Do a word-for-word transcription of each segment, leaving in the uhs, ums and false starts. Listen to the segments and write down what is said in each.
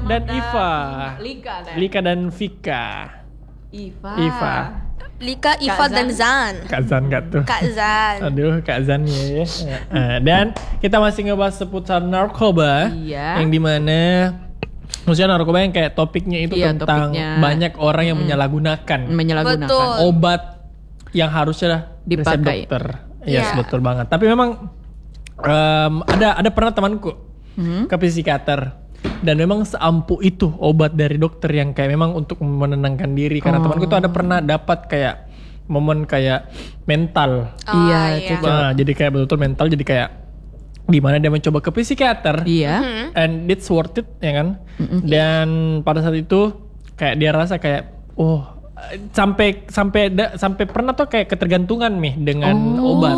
dan Iva. Lika dan Lika dan Vika. Iva. Iva. Lika, Iva, dan Zan. Kak Zan gak tuh? Kak Zan. Aduh, Kak Zan ya. Uh, dan kita masih ngebahas seputar narkoba. Iya. Yang dimana maksudnya narkoba yang kayak topiknya itu iya, tentang topiknya. banyak orang yang hmm. menyalahgunakan. Menyalahgunakan. Betul. Obat yang harusnya resep Dipakai. dokter. Yes, Yeah. betul banget. Tapi memang um, ada ada pernah temanku hmm. ke psikiater. Dan memang seampuh itu obat dari dokter yang kayak memang untuk menenangkan diri. Karena Oh. temanku tuh ada pernah dapat kayak momen kayak mental. Oh, iya, iya. cocok. Nah, jadi kayak betul-betul mental, jadi kayak di mana dia mencoba ke psikiater. Iya. Hmm. And it's worth it, ya kan? Dan pada saat itu kayak dia rasa kayak oh sampai sampai da, sampai pernah tuh kayak ketergantungan nih dengan Oh. obat.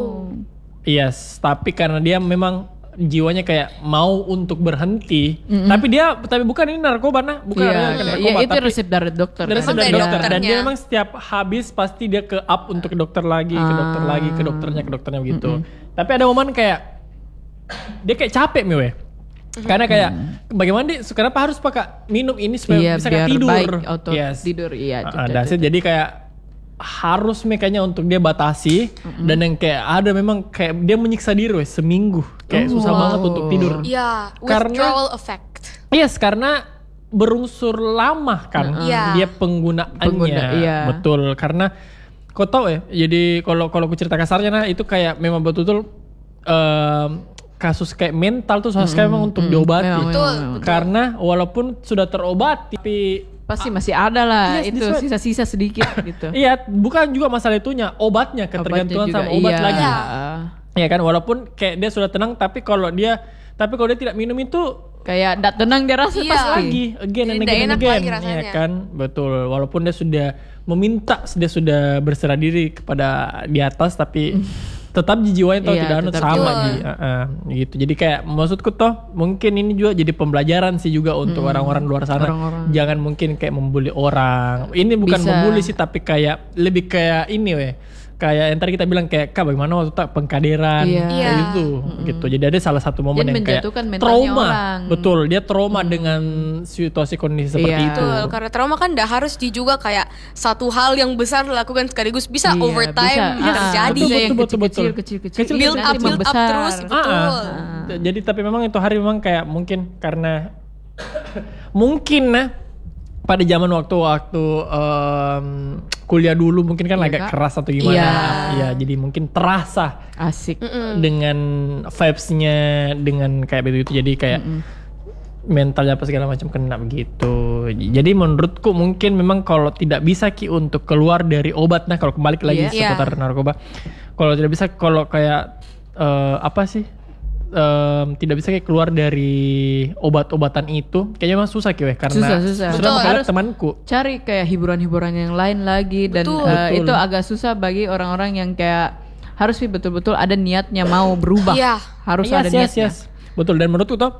Yes, tapi karena dia memang jiwanya kayak mau untuk berhenti, mm-hmm. tapi dia tapi bukan ini narkoba nah, bukan Iya, bukan iya, narkoba, itu tapi resep dari dokter. resep Oh, dari dari dokter. Dan dokternya. dia memang setiap habis pasti dia ke up untuk ke dokter lagi, ke dokter lagi, ke dokternya, ke dokternya begitu. Mm-hmm. Tapi ada momen kayak dia kayak capek nih weh. Karena kayak bagaimana dia kenapa harus pakai minum ini supaya Iya, bisa biar kayak tidur. baik auto Yes. tidur. Iya. Uh, that's it. Jadi kayak harus makanya untuk dia batasi mm-hmm. dan yang kayak ada memang kayak dia menyiksa diri weh seminggu kayak Oh, susah wow. banget untuk tidur. Iya, Karena- withdrawal effect. Yes, karena berunsur lama kan Iya. dia penggunaannya. Pengguna- iya. Betul, karena kau tahu ya. Jadi kalau kalau aku cerita kasarnya nah itu kayak memang betul-betul em, kasus kayak mental tuh susah sekali memang untuk diobati. Memang, Betul, memang, memang. Karena walaupun sudah terobati tapi Pasti masih ada lah Yes, itu this one. sisa-sisa sedikit gitu. iya, bukan juga masalah itunya, obatnya ketergantungan Obatnya sama juga, obat iya. lagi. Iya. Ya kan, walaupun kayak dia sudah tenang tapi kalau dia tapi kalau dia tidak minum itu Kayak ndak tenang dia rasa Iya. pasti. lagi again Jadi and nggak again and enak again lagi rasanya. ya kan, betul, walaupun dia sudah meminta, dia sudah berserah diri kepada di atas tapi tetap jiwanya tuh Iya, tidak anut tetap sama jiwa. Ji. Uh, uh, gitu. Jadi kayak maksudku toh mungkin ini juga jadi pembelajaran sih juga untuk orang-orang luar sana. Orang-orang. Jangan mungkin kayak membuli orang. Ini bukan Bisa. membuli sih tapi kayak lebih kayak ini weh. Kayak yang tadi kita bilang kayak kak bagaimana waktu tak pengkaderan Iya. kayak Iya. gitu gitu. Jadi ada salah satu momen Jadi yang kayak menjatuhkan mentalnya trauma. orang. Betul, dia trauma dengan situasi kondisi seperti Iya. itu. Betul, karena trauma kan dah harus di juga kayak satu hal yang besar dilakukan sekaligus bisa Iya, overtime bisa. terjadi. Ah, bisa yang Betul, betul, kecil-kecil, betul. kecil-kecil, Kecil, build nanti up, build up membesar. terus, Ah, betul. ah. Jadi tapi memang itu hari memang kayak mungkin karena mungkin nah pada zaman waktu-waktu em, kuliah dulu mungkin kan Iya, agak Kak. keras atau gimana. Iya. Iya, jadi mungkin terasa Asik. dengan vibes-nya dengan kayak begitu. Jadi kayak mentalnya apa segala macam kena begitu. Jadi menurutku mungkin memang kalau tidak bisa Ki untuk keluar dari obat, nah kalau kembali lagi Iya. seputar narkoba, kalau tidak bisa kalau kayak eh, apa sih em, tidak bisa kayak keluar dari obat-obatan itu, kayaknya memang susah Ki weh, karena Susah, susah. sudah Betul. makanya Harus temanku. Cari kayak hiburan-hiburan yang lain lagi dan Betul. eh, Betul. itu agak susah bagi orang-orang yang kayak harus sih betul-betul ada niatnya mau berubah. Iya. Harus Yes, ada yes, niatnya. yes. Betul, dan menurutku tuh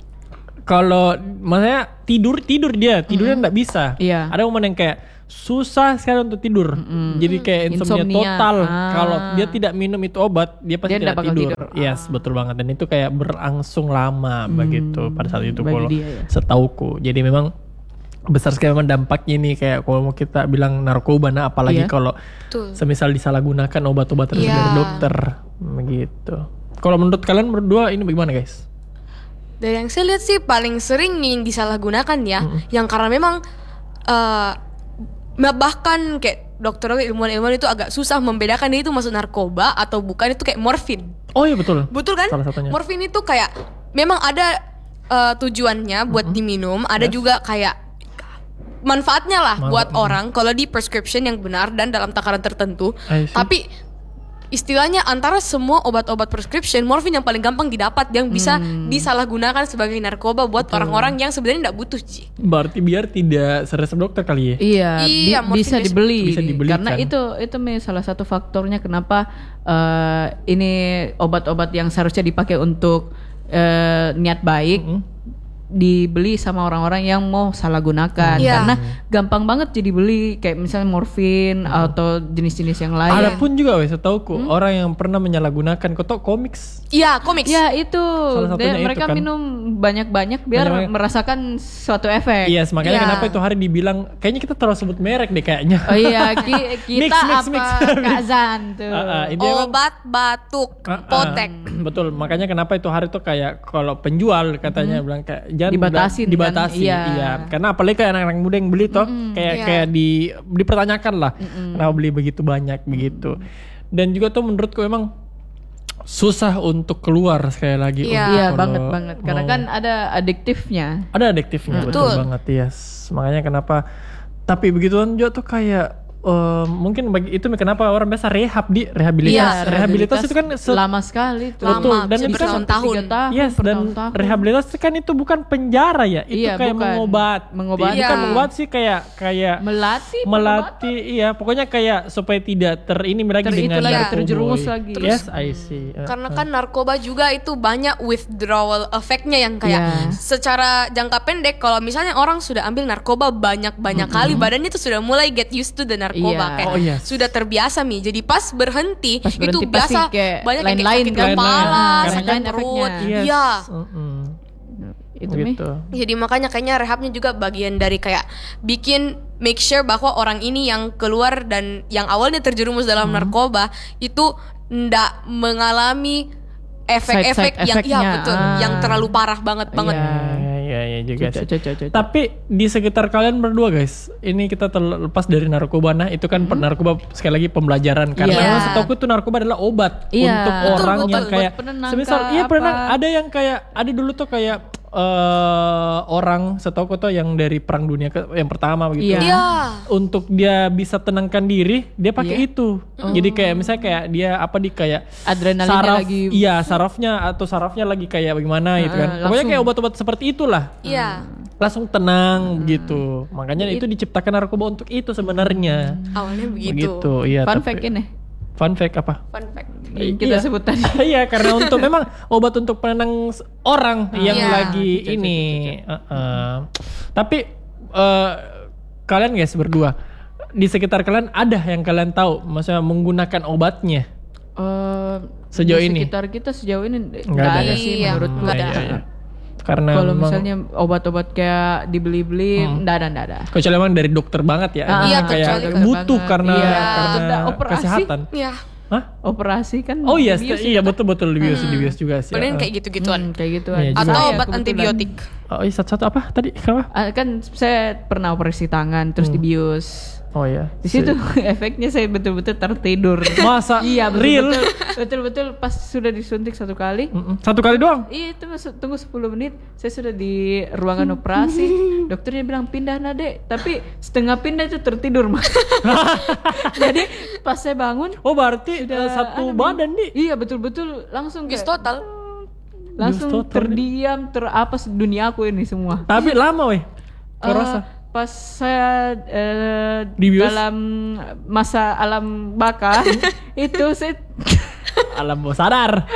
kalau maksudnya tidur tidur dia tidurnya nggak bisa. Iya. Ada momen yang kayak susah sekali untuk tidur. Jadi kayak insomnia, Insomnia. total. Ah. Kalau dia tidak minum itu obat, dia pasti Dia tidak nggak bakal tidur. tidur. Yes, betul banget. Dan itu kayak berlangsung lama begitu pada saat itu bagi kalau dia, ya. setauku. Jadi memang besar sekali memang dampaknya ini kayak kalau mau kita bilang narkoba, nah apalagi Iya. kalau Betul. semisal disalahgunakan obat-obatan Iya. dari dokter begitu. Kalau menurut kalian berdua ini bagaimana guys? Dari yang saya lihat sih paling sering yang disalahgunakan ya, yang karena memang eh, bahkan kayak dokter ilmuwan-ilmuwan itu agak susah membedakan dia itu masuk narkoba atau bukan, itu kayak morfin. Oh iya betul. Betul kan? Salah satunya. Morfin itu kayak memang ada eh, tujuannya buat diminum, ada juga kayak manfaatnya lah Manfaat, buat mm. orang kalau di prescription yang benar dan dalam takaran tertentu. I see. Tapi istilahnya antara semua obat-obat prescription, morfin yang paling gampang didapat yang bisa Hmm. disalahgunakan sebagai narkoba buat orang-orang yang sebenarnya tidak butuh, Ji. Berarti biar tidak seresep dokter kali ya? Iya, Iya, bi- morfin bisa biasa- dibeli. bisa dibelikan. Karena itu itu Mi, salah satu faktornya kenapa eh, ini obat-obat yang seharusnya dipakai untuk eh, niat baik Mm-mm. dibeli sama orang-orang yang mau salah gunakan Iya. karena gampang banget jadi beli kayak misalnya morfin atau jenis-jenis yang lain. Ada pun juga weh setauku orang yang pernah menyalahgunakan kau tau komiks. Iya, komiks. Ya itu satunya Dia- itu mereka kan. minum banyak-banyak biar Banyak-banyak. merasakan suatu efek. Yes, makanya Iya. kenapa itu hari dibilang kayaknya kita terlalu sebut merek deh kayaknya. Oh iya, ki- kita Mix, mix, apa mix. Kak Zan tuh. Ah, ah, ini emang- Obat batuk, Ah, ah. potek. Betul, makanya kenapa itu hari tuh kayak kalau penjual katanya bilang kayak jangan Dibatasin bilang- dibatasi, kan? Iya. iya. Karena apalagi kayak anak-anak muda yang beli toh, kayak Iya. kayak di dipertanyakan lah, kenapa beli begitu banyak begitu. Dan juga tuh menurutku emang susah untuk keluar sekali lagi. Iya. untuk Iya kalau banget banget karena mau- kan ada adiktifnya. ada adiktifnya betul. Betul. banget yes. Makanya kenapa tapi begituan juga tuh kayak eh, mungkin bagi itu kenapa orang biasa rehab di rehabilitas. Iya, rehabilitas itu kan se- lama sekali tuh. Lama, Betul, dan bisa itu kan bertahun-tahun. tiga tahun, yes, dan bertahun-tahun. rehabilitasi kan itu bukan penjara ya, itu Iya, kayak bukan. mengobat, Mengobati. bukan Iya. mengobat sih kayak kayak melatih melatih, iya, pokoknya kayak supaya tidak ter ini lagi Ter- itu dengan lagi, narkoboy. terjerumus lagi. Yes, I see. Uh, Karena kan narkoba juga itu banyak withdrawal effect-nya yang kayak Iya. secara jangka pendek kalau misalnya orang sudah ambil narkoba banyak-banyak kali badannya tuh sudah mulai get used to the narkoba Iya. kayak Oh, yes. sudah terbiasa mi. Jadi pas berhenti, Pas itu berhenti pasti biasa kayak banyak yang kayak lain-lain sakit kan. kepala, Lain-lain. sakit Karena kan perut. efeknya. yes. Iya. Mm-mm. Itu Mi. Gitu. Jadi makanya kayaknya rehabnya juga bagian dari kayak bikin make sure bahwa orang ini yang keluar dan yang awalnya terjerumus dalam Hmm. narkoba itu ndak mengalami efek-efek Side-side yang iya efeknya. betul, Ah. yang terlalu parah banget banget. Iya. Iya, iya juga Cocok, sih. cocok, cocok. Tapi di sekitar kalian berdua guys, ini kita terlepas dari narkoba, nah itu kan narkoba sekali lagi pembelajaran karena Iya. memang setahu itu narkoba adalah obat Iya. untuk Betul, orang betul. yang kayak Buat penenang semisal kah, iya apa. pernah ada yang kayak ada dulu tuh kayak eh orang setahu tuh yang dari perang dunia ke, yang pertama begitu. Iya. Iya. Untuk dia bisa tenangkan diri, dia pakai Iya. itu. Jadi kayak misalnya kayak dia apa di kayak Adrenalinnya saraf, lagi. iya sarafnya atau sarafnya lagi kayak bagaimana gitu kan. Heeh, Pokoknya langsung. kayak obat-obat seperti itulah. Iya. Langsung tenang gitu. Makanya itu diciptakan narkoba untuk itu sebenarnya. Awalnya begitu. Begitu, iya. Fun tapi- fact ini Fun fact apa? Fun fact. yang kita Iya. sebut tadi. Iya, karena untuk memang obat untuk penenang s- orang yang Iya. lagi Cocok, ini. Uh-uh. Tapi eh, kalian guys berdua di sekitar kalian ada yang kalian tahu, maksudnya menggunakan obatnya? Eh, Sejauh di ini? sekitar kita sejauh ini Nggak nggak ada ada ya? sih Iya, menurutku. nggak Iya, ada. iya. Karena Kalau memang- misalnya obat-obat kayak dibeli-beli, nggak ada, nggak ada. kecuali memang dari dokter banget ya, Ah, emang iya, kayak kecuali dokter butuh banget. karena Iya. karena Udah operasi. kesehatan. Iya. Hah? Operasi kan. Oh iya, dibius iya itu. betul betul dibius dibius juga sih. Paling ya. kayak gitu-gituan. Hmm, kayak gitu. Iya, aja. juga. Atau Saya obat kebetulan- antibiotik. Oh iya satu-satu apa tadi? Kenapa? Ah, kan saya pernah operasi tangan terus dibius. Oh iya. Di situ efeknya saya betul-betul tertidur. Masa? Iya Real? betul-betul. Betul-betul pas sudah disuntik satu kali. Mm-mm. Satu kali doang. Iya itu masuk tunggu sepuluh menit. Saya sudah di ruangan operasi. Dokternya bilang pindah Nade. Tapi setengah pindah itu tertidur mah. Jadi pas saya bangun Oh berarti sudah eh, satu anu, Mi. badan nih. Iya betul-betul langsung Bis kayak total. langsung Just total, terdiam ter apa dunia aku ini semua. Tapi lama weh. Kau Eh, rasa? pas saya eh, Dibius? dalam masa alam baka itu saya Alam bawah sadar.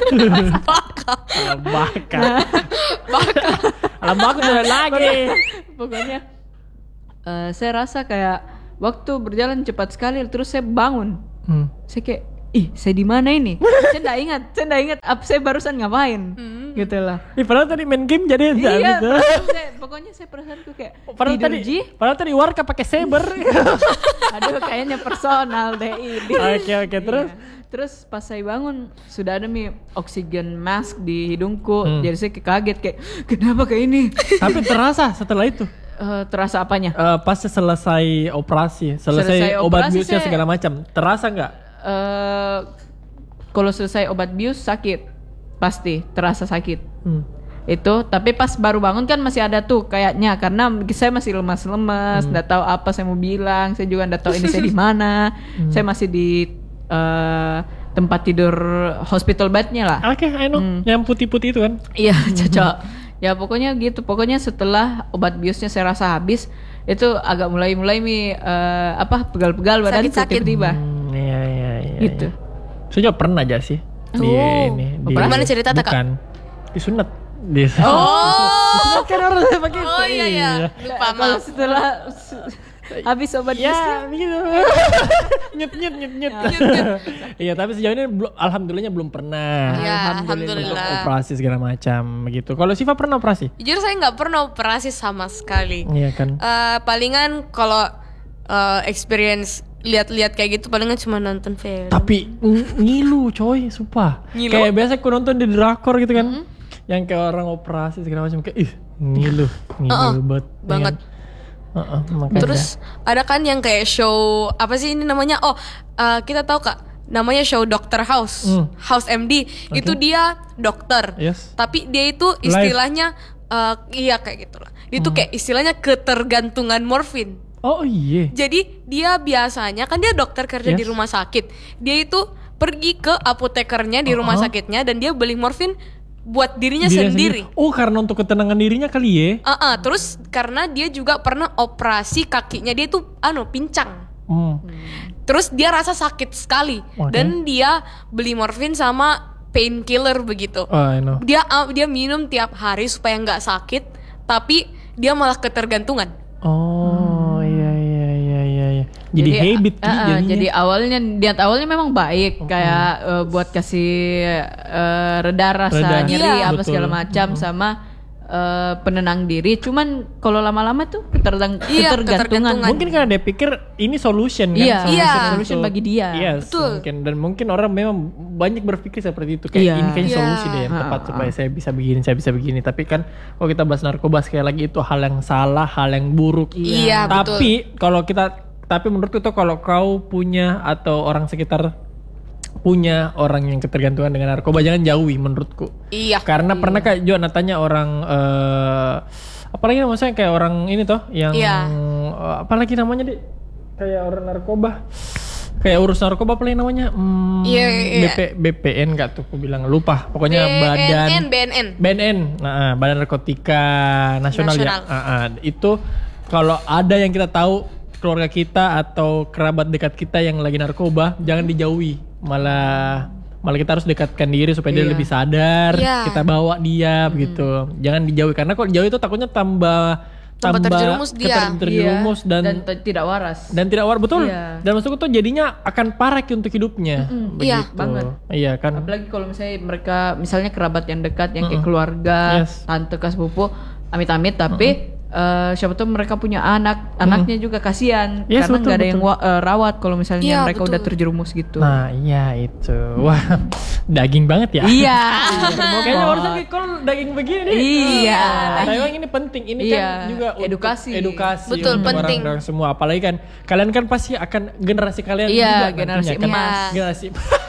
Alam baka. Alam baka jalan lagi. pokoknya eh, saya rasa kayak waktu berjalan cepat sekali terus saya bangun. Hmm. Saya kayak ih saya di mana ini? saya nggak ingat, saya nggak ingat apa saya barusan ngapain. Gitu lah. Ih, padahal tadi main game jadi enggak Iya, gitu. padahal saya- pokoknya saya perasaanku kayak Padahal tidur tadi, Ji. padahal tadi warga pakai saber. Aduh kayaknya personal deh ini. Oke oke terus. Iya. Terus pas saya bangun sudah ada mi oksigen mask di hidungku, Hmm. jadi saya kaget kayak kenapa kayak ini? Tapi terasa setelah itu. Eh, terasa apanya? Eh, pas selesai operasi, selesai, Selesai obat operasi biusnya saya- segala macam, terasa nggak? Eh, kalau selesai obat bius sakit, pasti terasa sakit. Hmm. Itu tapi pas baru bangun kan masih ada tuh kayaknya karena saya masih lemas-lemas, Hmm. nggak tahu apa saya mau bilang, saya juga nggak tahu ini saya di mana, Hmm. saya masih di eh, tempat tidur hospital bednya lah. Oke, I know. Hmm. Yang putih-putih itu kan. Iya cocok. Ya pokoknya gitu. Pokoknya setelah obat biusnya saya rasa habis, itu agak mulai-mulai mi eh, apa pegal-pegal badan tuh Sakit-sakit. tiba-tiba. Hmm, iya iya iya. Gitu. iya. Saya juga pernah aja sih. Di Oh. ini. Di, Operasi? Gimana cerita, Tak, Kak? Bukan. Disunat. Di, Oh. kan orang pakai itu. Oh iya ya, lupa Kalau maaf. setelah habis obat Ya, bisnya, begitu. nyut nyut nyut nyut. Iya, tapi sejauh ini belum, alhamdulillahnya belum pernah. Ya, Untuk alhamdulillah. operasi segala macam begitu. Kalau Siva pernah operasi? Jujur saya nggak pernah operasi sama sekali. Iya kan. Eh, palingan kalau eh, experience lihat-lihat kayak gitu palingan cuma nonton film. Tapi ng- ngilu coy, sumpah. Ngilu? Kayak biasa aku nonton di drakor gitu kan. Yang kayak orang operasi segala macam kayak ih, ngilu, ngilu Uh-uh, banget. banget. Heeh, makanya. Terus ada kan yang kayak show apa sih ini namanya? Oh, eh, kita tahu Kak, namanya show Doctor House, Hmm. House M D. Itu dia dokter. Yes. Tapi dia itu istilahnya eh, iya kayak gitulah. Dia Hmm. tuh kayak istilahnya ketergantungan morfin. Oh iya. Jadi dia biasanya kan dia dokter kerja di Yes. rumah sakit. Dia itu pergi ke apotekernya di rumah Uh-huh. sakitnya dan dia beli morfin buat dirinya Dirinya sendiri. Oh, karena untuk ketenangan dirinya kali ya. Uh-uh, terus karena dia juga pernah operasi kakinya, dia tuh anu pincang. Hmm. Terus dia rasa sakit sekali Oke. dan dia beli morfin sama painkiller begitu. Oh, I know. Dia uh, dia minum tiap hari supaya nggak sakit, tapi dia malah ketergantungan. Oh, iya iya iya iya iya. Jadi, habit uh, uh, jadinya. jadi awalnya niat awalnya memang baik kayak uh, buat kasih uh, reda rasa Reda. nyeri Iya. apa Betul. segala macam sama uh, penenang diri. Cuman kalau lama-lama tuh ketergang- Iya, ketergantungan. ketergantungan. Mungkin karena dia pikir ini solution kan. Iya, solution Iya. solution untuk- bagi dia. Yes, Betul. mungkin. Dan mungkin orang memang banyak berpikir seperti itu. Kayak Iya. ini kayaknya Iya. solusi deh yang tepat Ah, supaya saya bisa begini, saya bisa begini. Tapi kan kalau kita bahas narkoba sekali lagi itu hal yang salah, hal yang buruk. Iya, betul. Tapi kalau kita, tapi menurutku tuh kalau kau punya atau orang sekitar punya orang yang ketergantungan dengan narkoba, jangan jauhi menurutku. Iya. Karena pernah kayak Jo tanya orang eh apalagi maksudnya kayak orang ini toh yang Iya. eh, apalagi namanya deh kayak orang narkoba kayak urus narkoba apa lagi namanya hmm, Iya, iya. B P B P N gak tuh aku bilang lupa pokoknya badan B N N. B N N nah Badan Narkotika Nasional, Nasional. ya Ah, ah. Itu kalau ada yang kita tahu keluarga kita atau kerabat dekat kita yang lagi narkoba jangan dijauhi, malah malah kita harus dekatkan diri supaya dia Iya. lebih sadar. Iya. Kita bawa dia begitu, jangan dijauhi karena kalau dijauhi itu takutnya tambah Tambah terjerumus dia. keter- terjerumus Iya, dan dan t- tidak waras. dan tidak war betul. Iya. Dan maksudku tuh jadinya akan parah Ki, untuk hidupnya. Iya, Begitu. banget. Iya kan. Apalagi kalau misalnya mereka misalnya kerabat yang dekat yang kayak keluarga, Yes. tante, kas, sepupu, amit-amit tapi eh, siapa tahu mereka punya anak, anaknya juga kasihan Yes, karena betul, nggak ada yang betul. wa- eh, rawat kalau misalnya Iya, mereka betul. udah terjerumus gitu. Nah iya itu. Wah daging banget ya. Iya. Kayaknya harusnya kayak kalau daging begini nih. Iya. Tapi emang ini penting. Ini Iya. kan juga untuk Edukasi. edukasi Betul, untuk penting. orang-orang semua. Apalagi kan kalian kan pasti akan generasi kalian Iya, juga generasi nantinya kan. emas. Generasi.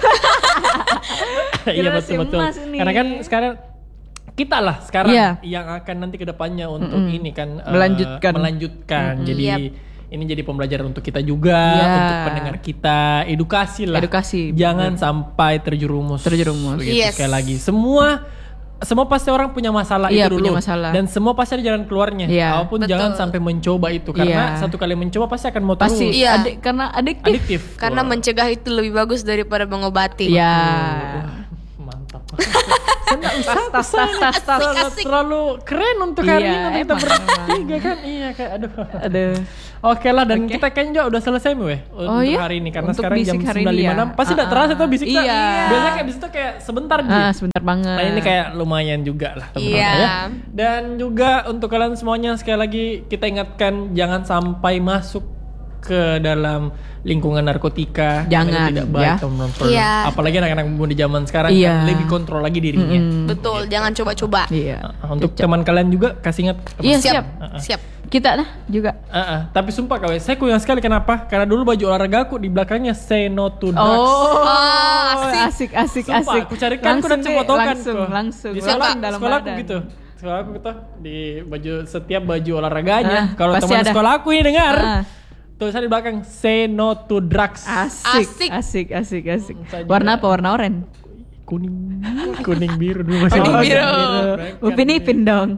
Iya Generasi betul betul. emas ini. Karena kan sekarang kita lah sekarang Iya. yang akan nanti kedepannya untuk ini kan eh, Melanjutkan. melanjutkan. Jadi Yap. ini jadi pembelajaran untuk kita juga, Iya. untuk pendengar kita, edukasi lah. Edukasi, Jangan sampai terjerumus. Terjerumus. Begitu, Yes. sekali lagi. Semua semua pasti orang punya masalah Iya, itu dulu. punya masalah. Dan semua pasti ada jalan keluarnya. Iya. Walaupun Betul. jangan sampai mencoba itu karena Iya. satu kali mencoba pasti akan mau Pasti terus. Iya. adik karena adiktif. Adiktif. Karena Wah. mencegah itu lebih bagus daripada mengobati. Iya. Mantap. Tas tas tas tas tas. Terlalu, asik. terlalu keren untuk hari Iya, ini untuk kita emang, bertiga kan. Iya kayak aduh. Aduh. Oke lah dan kita kayaknya juga udah selesai Mwe Oh untuk iya? hari ini karena Untuk sekarang jam bisik hari sembilan ini lima enam ya? pasti udah Ah, terasa tuh bisik tuh. iya. Biasanya kayak bisik tuh kayak sebentar gitu. Ah, sebentar banget. Nah ini kayak lumayan juga lah teman-teman Iya. ya. Dan juga untuk kalian semuanya sekali lagi kita ingatkan jangan sampai masuk ke dalam lingkungan narkotika. Jangan, Itu tidak baik ya. teman-teman. Iya. Apalagi anak-anak muda zaman sekarang Iya. kan lebih kontrol lagi dirinya. Betul, jangan coba-coba. Iya. Uh, Untuk teman kalian juga kasih ingat. Iya, Siap, siap. siap. Kita lah juga. Uh, uh, tapi sumpah kawan, saya kuyang sekali kenapa? Karena dulu baju olahraga aku di belakangnya say no to drugs. Oh, Oh, asik asik Sumpah, asik. aku carikan aku dan Langsung coba deh, fotokan langsung kok. langsung Di langsung sekolah, dalam sekolah aku badan. gitu. Sekolah aku gitu di baju setiap baju olahraganya. Ah, Kalau pasti teman ada. sekolah aku ini dengar, Ah. tulisan di belakang say no to drugs. Asik, Asik. asik, asik, asik. saya Warna apa? Warna oranye. Kuning, kuning biru dulu masih. Kuning ada. biru. Upin Ipin dong.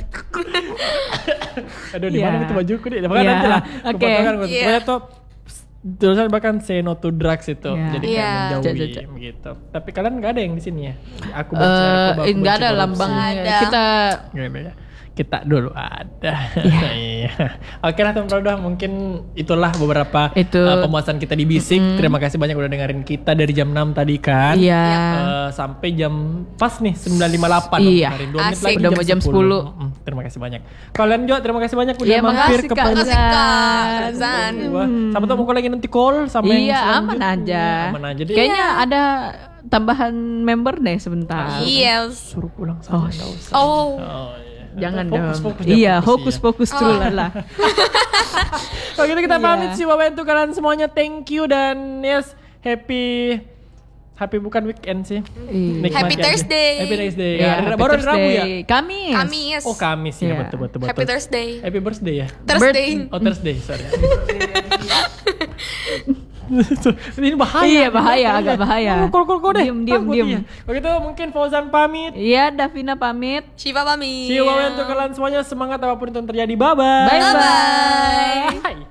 Aduh di mana Iya. itu bajuku nih? Pokoknya Iya. nanti lah. Oke. Aku fotokan, Iya. Pokoknya tuh Tulisan bahkan say no to drugs itu, Iya. jadi kayak Iya. menjauhi Ja, ja, ja. gitu. Tapi kalian nggak ada yang di sini ya? Aku benci narkoba, aku Eh, enggak benci ada korupsi. lambangnya. Ada. Kita Nggak ada ya. Kita dulu ada. Iya. Oke lah teman-teman, udah mungkin itulah beberapa Itu. uh, pembahasan kita di Bisik. Terima kasih banyak udah dengerin kita dari jam enam tadi kan. iya. Uh, sampai jam pas nih sembilan lima delapan. Iya. Hari dua menit Asik. lagi Udah mau jam sepuluh. Mm, terima kasih banyak. Kalian juga terima kasih banyak udah Iya, mampir makasih, ke Kak. podcast. Makasih Kak Tarzan. Wah, Sampai tuh mau lagi nanti call sama yang Iya, aman selanjutnya. aja. Aman aja deh. Kayaknya ada tambahan member deh sebentar. Yes. Suruh pulang sama nggak usah. Oh. Oh, iya. Jangan Fokus, dong. fokus deh, Iya, fokus, hokus-pokus iya. true lah. Kalau gitu kita Iya. pamit sih Bapak untuk kalian semuanya. Thank you dan yes, happy happy bukan weekend sih. Iya. Nikmati Happy aja. Thursday. Happy Thursday. Iya, Ya, happy baru hari Rabu ya? Thursday. Kamis. Kamis. Oh, Kamis ya, Iya. betul betul betul. Happy Thursday. Happy birthday ya. Thursday. Oh, Thursday, sorry. Ini bahaya. Iya, nih, bahaya, agak bahaya. Oh, kol kol kol deh. Diem, diem, Takut diem. dia. Begitu mungkin Fauzan pamit. Iya, Davina pamit. Shiva pamit. See you Bapak untuk kalian semuanya, semangat apapun itu yang terjadi. Bye bye. Bye-bye. Bye-bye. Bye.